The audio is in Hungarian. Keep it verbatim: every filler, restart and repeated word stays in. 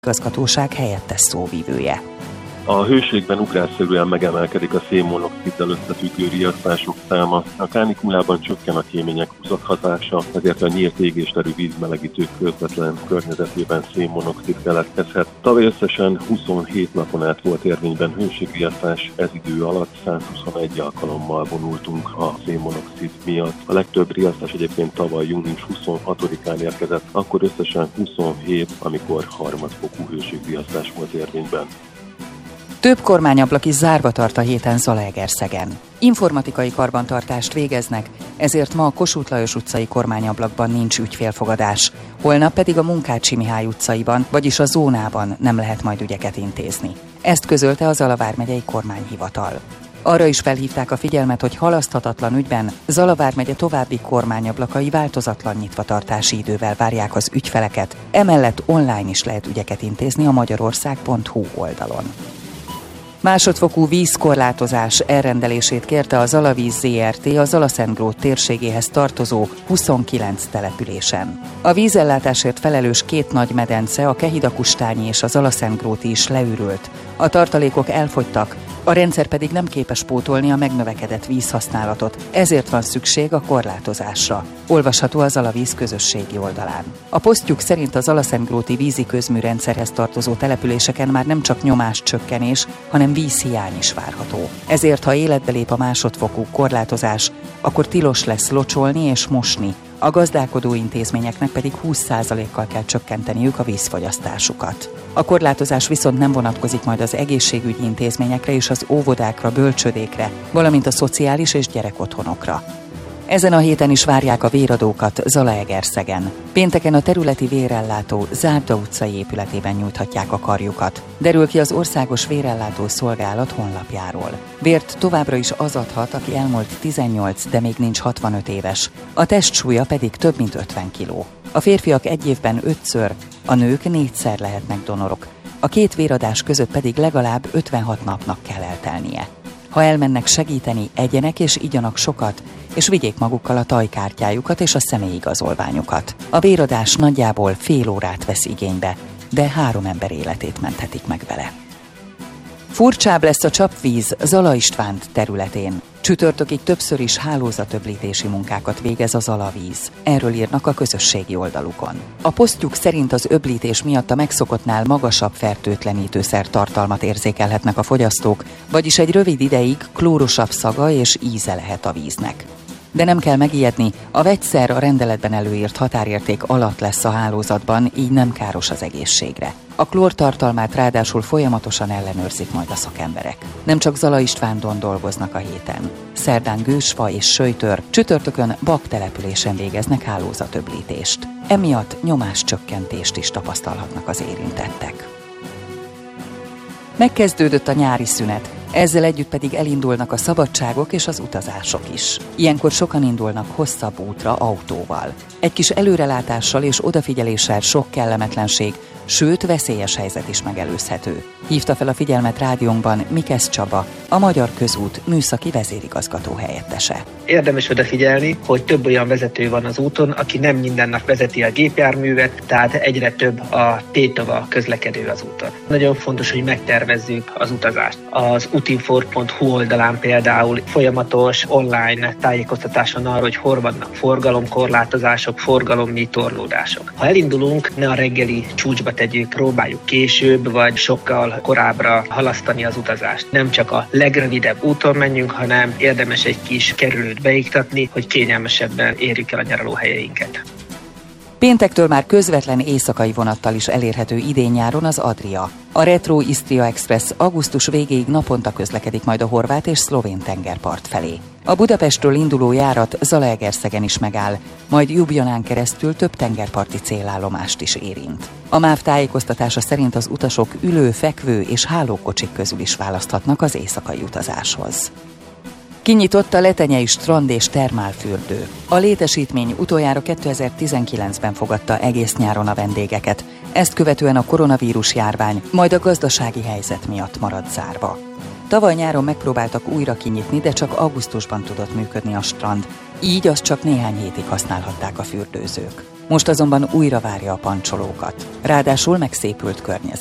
igazgatóság helyettes szóvivője. A hőségben ugrásszerűen megemelkedik a szénmonoxiddal összefüggő riasztások száma, a kánikulában csökken a kémények húzathatása, ezért a nyílt égésterű vízmelegítők közvetlen környezetében szénmonoxid keletkezhet. Tavaly összesen huszonhét napon át volt érvényben hőségriasztás, ez idő alatt százhuszonegy alkalommal vonultunk a szénmonoxid miatt. A legtöbb riasztás egyébként tavaly június huszonhatodikán érkezett, akkor összesen huszonhét, amikor harmadfokú hőségriasztás volt érvényben. Több kormányablak is zárva tart a héten Zalaegerszegen. Informatikai karbantartást végeznek, ezért ma a Kossuth Lajos utcai kormányablakban nincs ügyfélfogadás. Holnap pedig a Munkácsi Mihály utcaiban, vagyis a zónában nem lehet majd ügyeket intézni. Ezt közölte a Zala vármegyei kormányhivatal. Arra is felhívták a figyelmet, hogy halaszthatatlan ügyben Zala vármegye további kormányablakai változatlan nyitvatartási idővel várják az ügyfeleket, emellett online is lehet ügyeket intézni a magyarország pont hu oldalon. Másodfokú vízkorlátozás elrendelését kérte a Zalavíz zé er té a Zalaszentgrót térségéhez tartozó huszonkilenc településen. A vízellátásért felelős két nagy medence, a Kehidakustányi és a Zalaszentgróti is leürült. A tartalékok elfogytak, a rendszer pedig nem képes pótolni a megnövekedett vízhasználatot, ezért van szükség a korlátozásra. Olvasható a Zalavíz közösségi oldalán. A posztjuk szerint az Zalaszentgróti vízi közműrendszerhez tartozó településeken már nem csak nyomáscsökkenés, hanem vízhiány is várható. Ezért, ha életbe lép a másodfokú korlátozás, akkor tilos lesz locsolni és mosni, a gazdálkodó intézményeknek pedig húsz százalékkal kell csökkenteniük a vízfogyasztásukat. A korlátozás viszont nem vonatkozik majd az egészségügyi intézményekre és az óvodákra, bölcsödékre, valamint a szociális és gyerekotthonokra. Ezen a héten is várják a véradókat Zalaegerszegen. Pénteken a területi vérellátó Zárda utcai épületében nyújthatják a karjukat. Derül ki az Országos Vérellátó Szolgálat honlapjáról. Vért továbbra is az adhat, aki elmúlt tizennyolc, de még nincs hatvanöt éves. A testsúlya pedig több mint ötven kiló. A férfiak egy évben ötször, a nők négyszer lehetnek donorok. A két véradás között pedig legalább ötvenhat napnak kell eltelnie. Ha elmennek segíteni, egyenek és igyanak sokat, és vigyék magukkal a tajkártyájukat és a személyigazolványukat. A véradás nagyjából fél órát vesz igénybe, de három ember életét menthetik meg vele. Furcsább lesz a csapvíz Zala Istvánt területén. Csütörtökig többször is hálózatöblítési munkákat végez a Zalavíz. Erről írnak a közösségi oldalukon. A posztjuk szerint az öblítés miatt a megszokottnál magasabb fertőtlenítőszer tartalmat érzékelhetnek a fogyasztók, vagyis egy rövid ideig klórosabb szaga és íze lehet a víznek. De nem kell megijedni, a vegyszer a rendeletben előírt határérték alatt lesz a hálózatban, így nem káros az egészségre. A klór tartalmát ráadásul folyamatosan ellenőrzik majd a szakemberek. Nem csak Zala Istvándon dolgoznak a héten. Szerdán Gősfa és Söjtör, csütörtökön Bak településen végeznek hálózatöblítést. Emiatt nyomáscsökkentést is tapasztalhatnak az érintettek. Megkezdődött a nyári szünet, ezzel együtt pedig elindulnak a szabadságok és az utazások is. Ilyenkor sokan indulnak hosszabb útra autóval. Egy kis előrelátással és odafigyeléssel sok kellemetlenség, sőt veszélyes helyzet is megelőzhető. Hívta fel a figyelmet rádiónkban Mikesz Csaba, a Magyar Közút műszaki vezérigazgató helyettese. Érdemes odafigyelni, hogy több olyan vezető van az úton, aki nem minden nap vezeti a gépjárművet, tehát egyre több a tétova közlekedő az úton. Nagyon fontos, hogy megtervezzük az utazást. Az utinfor pont hu oldalán például folyamatos online tájékoztatás van arra, hogy hol vannak forgalomkorlátozások, forgalomnyi torlódások. Ha elindulunk, ne a reggeli csúcsba tegyük, próbáljuk később, vagy sokkal korábbra halasztani az utazást. Nem csak a legrövidebb úton menjünk, hanem érdemes egy kis kerülőt beiktatni, hogy kényelmesebben érjük el a nyaralóhelyeinket. Péntektől már közvetlen éjszakai vonattal is elérhető idén-nyáron az Adria. A Retro Istria Express augusztus végéig naponta közlekedik majd a horvát és szlovén tengerpart felé. A Budapestről induló járat Zalaegerszegen is megáll, majd Ljubljanán keresztül több tengerparti célállomást is érint. A MÁV tájékoztatása szerint az utasok ülő, fekvő és hálókocsik közül is választhatnak az éjszakai utazáshoz. Kinyitott a letenyei strand és termálfürdő. A létesítmény utoljára kétezer-tizenkilencben fogadta egész nyáron a vendégeket. Ezt követően a koronavírus járvány, majd a gazdasági helyzet miatt maradt zárva. Tavaly nyáron megpróbáltak újra kinyitni, de csak augusztusban tudott működni a strand. Így azt csak néhány hétig használhatták a fürdőzők. most azonban újra várja a pancsolókat. Ráadásul megszépült környezet.